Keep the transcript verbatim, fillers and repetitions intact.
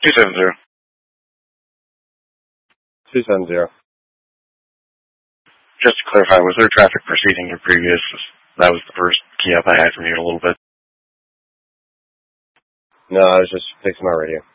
two seven zero. two seven zero. Just to clarify, was there traffic proceeding in previous? That was the first key up I had from you in a little bit. No, I was just fixing my radio.